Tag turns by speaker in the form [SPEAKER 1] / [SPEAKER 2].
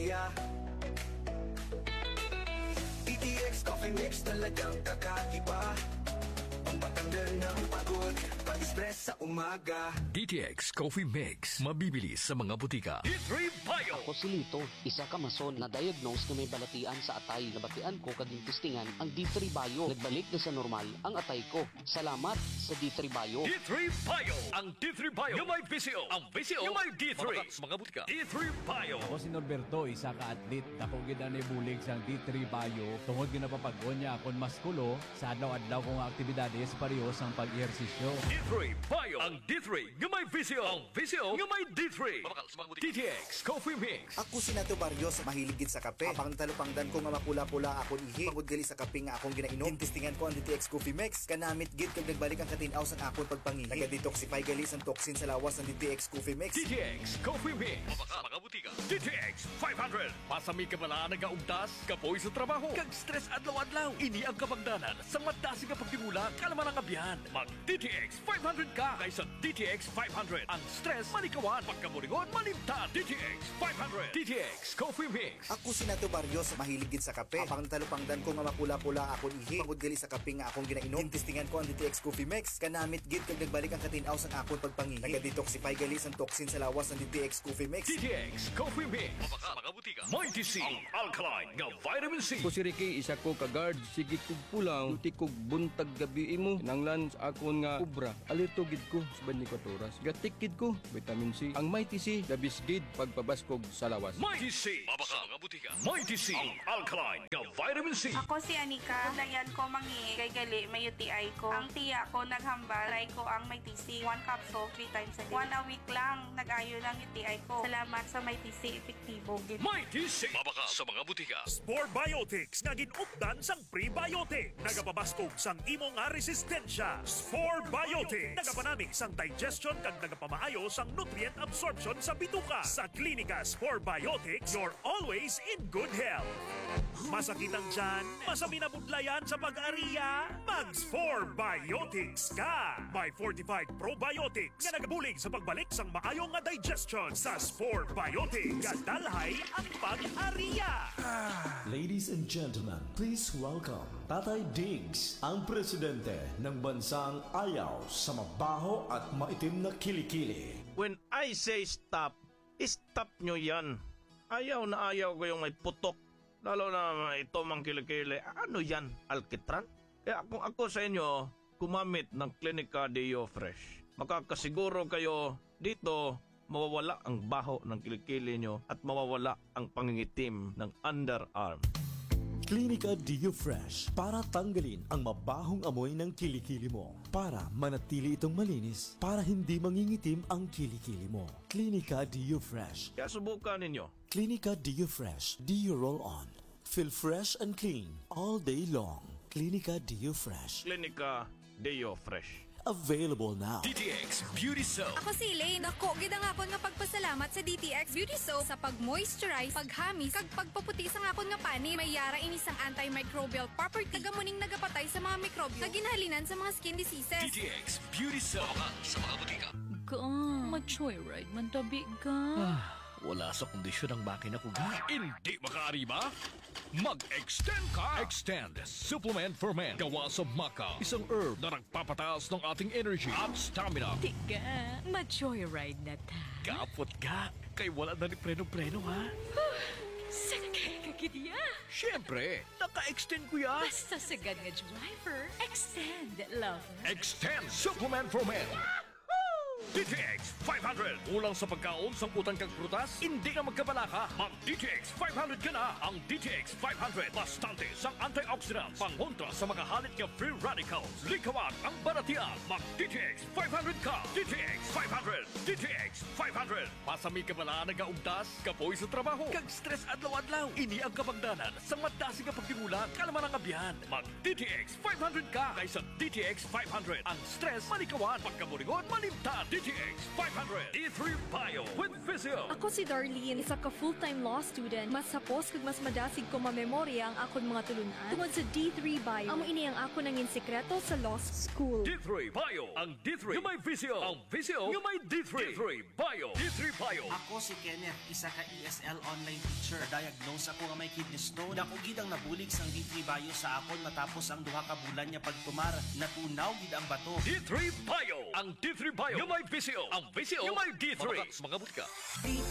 [SPEAKER 1] saya. DTX Coffee Mix talagang kakaiba. Pampatanggal ng pagod, pag-stress sa umaga.
[SPEAKER 2] DTX Coffee Mix, mabibili sa mga butika. D3 Bio.
[SPEAKER 3] Ako si Lito, isa ka mason na diagnose na may balatian sa atay. Nabatian ko kaging testingan ang D3 Bio. Nagbalik na sa normal ang atay ko. Salamat sa D3 Bio.
[SPEAKER 2] D3 Bio. Ang D3 Bio yung may VCO. Ang VCO yung may D3. Sa mga butika. D3 Bio.
[SPEAKER 4] Ako si Norberto, isa ka atlet. Dako gid na bulig sang D3 Bio. Tungod ginapapaggonya akon maskulo sa adlaw-adlaw kong aktibidades parehas ang pag-ehersisyo.
[SPEAKER 2] D3 Bio. Ang D3 yung may VCO. Ang VCO yung may D3. DTX Coffee Mix.
[SPEAKER 5] Ako si Nato Barrios, mahiligid sa kape. Apang talupangdan ko nga mapula-pula akong ihi. Pagod gali sa kape nga akong ginainom. Testingan ko ang DTX Coffee Mix. Kanamit gid kag nagbalik ang katinaw sa akong pagpangihi. Naga-detoxify gali sang toxin sa lawas ng DTX Coffee Mix.
[SPEAKER 2] DTX Coffee Mix. Mga butika. DTX 500. Pasami ka bala nagaugtas, kapoy sa trabaho, kag stress adlaw-adlaw. Ini ang kabangdanan sa matasi nga pagtimula kalaman ang abyan. Mag DTX 500 ka kaysa DTX 500. Ang stress malikawan, pagkamulingon malimtan. DTX 500. DTX Coffee Mix.
[SPEAKER 5] Ako si Nato Barrios, mahiligid sa kape. Apang talupangdan ko nga mapula-pula akong ihi. Pagod gali sa kape nga akong ginainom. Testingan ko ang DTX Coffee Mix. Kanamit gid kag nagbalik ang katinaw sa akong pagpangihi. Naga-detoxify gali sang toxin sa lawas ng DTX Coffee Mix.
[SPEAKER 2] DTX Coffee Mix. Mga butika. Mighty C. Ang alkaline nga vitamin C.
[SPEAKER 6] Ako si Ricky, isa ko ka-guard. Sige kog pulang, uti kog buntag gabi mo. Kinanglan sa akon nga kubra. Alerto gid ko sa 24 oras. Gatikid ko, vitamin C. Ang Mighty C, labis gid pagpabaskog sa lawas.
[SPEAKER 2] Mighty C. Mga butika. Mighty C. Ang alkaline nga vitamin C.
[SPEAKER 7] Ako si Anika. Dayan ko mangi kay gali may UTI ko. Ang tiya ko naghambal. Try ko ang may TC. 1 capsule 3 times a day. 1 a week lang. Nag-ayo lang UTI ko. Salamat sa may TC. Epektibo.
[SPEAKER 2] Mighty C. Mabaka sa mga butika.
[SPEAKER 8] Spore Biotics nga ginupdan sang prebiotic. Nagapabaskog sang imo nga resistensya. Spore Biotics. Nagapanamig sang digestion kag nagapamaayo sang nutrient absorption sa bituka. Sa Klinika Spore Biotics, you're always in good health. Masakit ang tiyan? Masami na budlayan sa pag-ariya? Mag-Spore Biotics ka! May fortified probiotics nga nagabulig sa pagbalik sang maayong nga digestion. Sa Spore Biotics, kadalhay ang pag-ariya!
[SPEAKER 9] Ladies and gentlemen, please welcome Tatay Diggs, ang presidente ng bansang ayaw sa mabaho at maitim na kilikili.
[SPEAKER 10] When I say stop, stop nyo yan. Ayaw na ayaw ko yung may putok. Lalo na ito mang kilikili. Ano yan? Alkitran? Kaya kung ako sa inyo, kumamit ng Klinika Deo Fresh. Makakasiguro kayo dito mawawala ang baho ng kilikili nyo at mawawala ang pangingitim ng underarm.
[SPEAKER 9] Klinika Deo Fresh para tanggalin ang mabahong amoy ng kilikili mo. Para manatili itong malinis, para hindi mangingitim ang kilikili mo. Klinika Deo Fresh.
[SPEAKER 10] Kaya subukan ninyo.
[SPEAKER 9] Klinika Deo Fresh. Deo Roll On. Feel fresh and clean all day long. Klinika Deo Fresh.
[SPEAKER 10] Klinika Deo Fresh.
[SPEAKER 9] Available now.
[SPEAKER 2] DTX Beauty Soap.
[SPEAKER 11] Ako si Elaine. Dako gid ang akon nga pagpasalamat sa DTX Beauty Soap sa pag-moisturize, paghamis, kag pagpaputi sa akon nga pani. May yara ini sang antimicrobial property. Tagamuning nagapatay sa mga mikrobyo nga ginhalinan sa mga skin diseases.
[SPEAKER 2] DTX Beauty Soap. Sa mga butika.
[SPEAKER 12] Mag-joyride man tabi ka.
[SPEAKER 2] Wala sa kondisyon ang makina ko ga. Hindi makaariba? Mag-extend ka! Extend Supplement for Men. Gawa sa maca. Isang herb na nagpapataas ng ating energy at stamina.
[SPEAKER 12] Tika, mag-joyride na ta.
[SPEAKER 2] Kapot ka. Kay wala na ni preno-preno ha.
[SPEAKER 12] Sakay ka kitiya.
[SPEAKER 2] Siyempre, naka-extend ko ya.
[SPEAKER 12] Basta sagad nga driver. Extend, lover.
[SPEAKER 2] Extend Supplement for Men. DTX 500. Ulang sa pagkaon, samputan kang prutas, hindi na magkabalaka. Mag DTX 500 ka na. Ang DTX 500. Bastante sang antioxidants. Pangontra sa mga halit nga free radicals. Likawan ang baratian. Mag DTX 500 ka. DTX 500. DTX 500. Pasami ka bala nagaugtas, kapoy sa trabaho, kag stress adlaw-adlaw. Ini ang kabangdanan sa matasi nga pagtimula kalaman ang abyan. Mag DTX 500 ka kaysa DTX 500. Ang stress malikawan, pagkamulingon malimtan. DTX 500 D3 Bio with Vizio.
[SPEAKER 13] Ako si Darlene, isa ka full-time law student. Mas sapos kag mas madasig ko mamemorya ang akon mga tulunan. Tungod sa D3 Bio, amo ini ang ako nangin sekreto sa law school.
[SPEAKER 2] D3 Bio. Ang D3 yung may Vizio. Ang Vizio yung may D3. D3 Bio. D3 Bio.
[SPEAKER 14] Ako si Kenneth, isa ka ESL online teacher. Diagnose ako nga may kidney stone. Dako gid ang nabulig sang D3 Bio sa akon matapos ang duha ka bulan niya pagtumar. Natunaw gid ang bato.
[SPEAKER 2] D3 Bio. Ang D3 Bio yung may Vizio. Ang Vizio yung may D3. Mga butka.